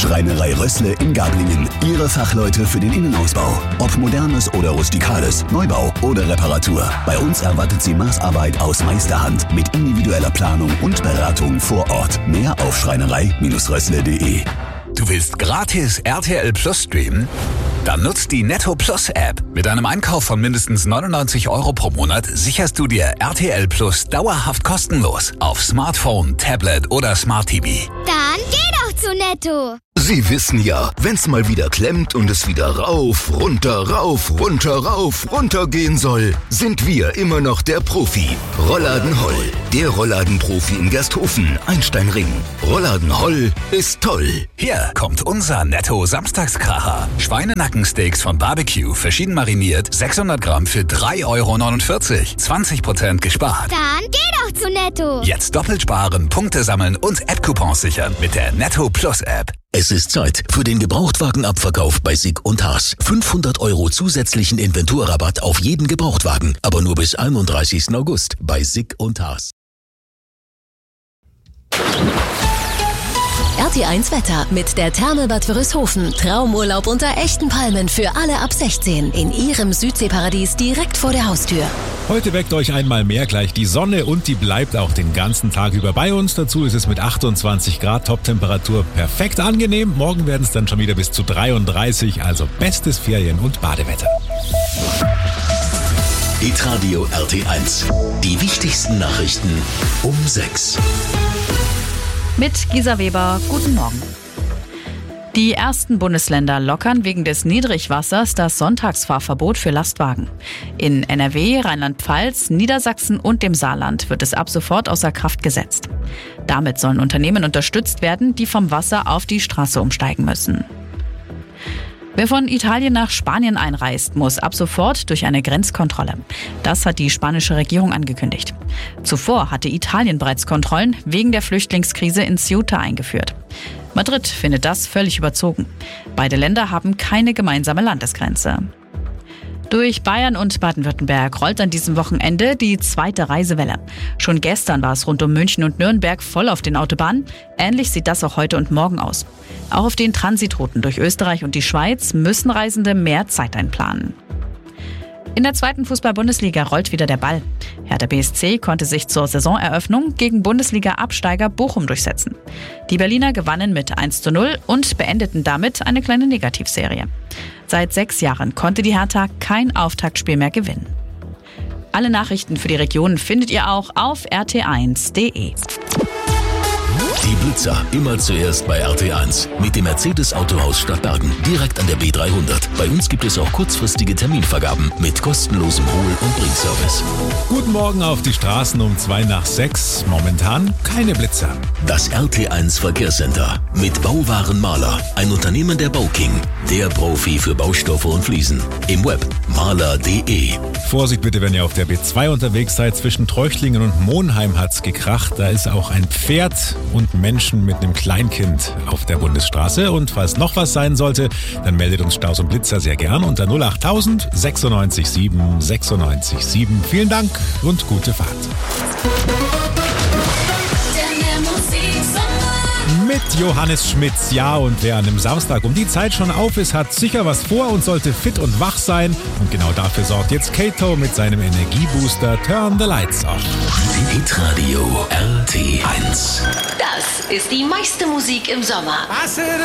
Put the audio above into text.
Schreinerei Rössle in Gablingen. Ihre Fachleute für den Innenausbau. Ob modernes oder rustikales, Neubau oder Reparatur. Bei uns erwartet Sie Maßarbeit aus Meisterhand mit individueller Planung und Beratung vor Ort. Mehr auf schreinerei-rössle.de. Du willst gratis RTL Plus streamen? Dann nutzt die Netto Plus App. Mit einem Einkauf von mindestens 99 € pro Monat sicherst du dir RTL Plus dauerhaft kostenlos auf Smartphone, Tablet oder Smart TV. Dann geh doch zu Netto. Sie wissen ja, wenn's mal wieder klemmt und es wieder rauf, runter, runter gehen soll, sind wir immer noch der Profi. Rollladen Holl, der Rollladenprofi in Gersthofen, Einsteinring. Rollladen Holl ist toll. Hier kommt unser Netto Samstagskracher. Schweinenackensteaks von Barbecue, verschieden mariniert, 600 Gramm für 3,49 €. 20% gespart. Dann geh doch zu Netto. Jetzt doppelt sparen, Punkte sammeln und App-Coupons sichern mit der Netto Plus App. Es ist Zeit für den Gebrauchtwagenabverkauf bei Sick und Haas. 500 € zusätzlichen Inventurrabatt auf jeden Gebrauchtwagen, aber nur bis 31. August bei Sick und Haas. RT1 Wetter mit der Therme Bad Wörishofen. Traumurlaub unter echten Palmen für alle ab 16 in Ihrem Südseeparadies direkt vor der Haustür. Heute weckt euch einmal mehr gleich die Sonne und die bleibt auch den ganzen Tag über bei uns. Dazu ist es mit 28 Grad Toptemperatur perfekt angenehm. Morgen werden es dann schon wieder bis zu 33, also bestes Ferien- und Badewetter. Hitradio RT1. Die wichtigsten Nachrichten um 6. Mit Gisa Weber, guten Morgen. Die ersten Bundesländer lockern wegen des Niedrigwassers das Sonntagsfahrverbot für Lastwagen. In NRW, Rheinland-Pfalz, Niedersachsen und dem Saarland wird es ab sofort außer Kraft gesetzt. Damit sollen Unternehmen unterstützt werden, die vom Wasser auf die Straße umsteigen müssen. Wer von Italien nach Spanien einreist, muss ab sofort durch eine Grenzkontrolle. Das hat die spanische Regierung angekündigt. Zuvor hatte Italien bereits Kontrollen wegen der Flüchtlingskrise in Ceuta eingeführt. Madrid findet das völlig überzogen. Beide Länder haben keine gemeinsame Landesgrenze. Durch Bayern und Baden-Württemberg rollt an diesem Wochenende die zweite Reisewelle. Schon gestern war es rund um München und Nürnberg voll auf den Autobahnen. Ähnlich sieht das auch heute und morgen aus. Auch auf den Transitrouten durch Österreich und die Schweiz müssen Reisende mehr Zeit einplanen. In der zweiten Fußball-Bundesliga rollt wieder der Ball. Hertha BSC konnte sich zur Saisoneröffnung gegen Bundesliga-Absteiger Bochum durchsetzen. Die Berliner gewannen mit 1:0 und beendeten damit eine kleine Negativserie. Seit 6 Jahren konnte die Hertha kein Auftaktspiel mehr gewinnen. Alle Nachrichten für die Region findet ihr auch auf rt1.de. Die Blitzer immer zuerst bei RT1 mit dem Mercedes-Autohaus Stadtbergen, direkt an der B300. Bei uns gibt es auch kurzfristige Terminvergaben mit kostenlosem Hol- und Bringservice. Guten Morgen auf die Straßen um 5:05. Momentan keine Blitzer. Das RT1 Verkehrscenter mit Bauwaren Maler, ein Unternehmen der Bauking, der Profi für Baustoffe und Fliesen. Im Web maler.de. Vorsicht bitte, wenn ihr auf der B2 unterwegs seid. Zwischen Treuchtlingen und Monheim hat's gekracht. Da ist auch ein Pferd und Menschen mit einem Kleinkind auf der Bundesstraße. Und falls noch was sein sollte, dann meldet uns Staus und Blitzer sehr gern unter 08000 96 7 96 7. Vielen Dank und gute Fahrt. Mit Johannes Schmitz, ja, und wer an einem Samstag um die Zeit schon auf ist, hat sicher was vor und sollte fit und wach sein. Und genau dafür sorgt jetzt Kato mit seinem Energiebooster Turn the Lights Off. Hitradio RT1. Das ist die meiste Musik im Sommer.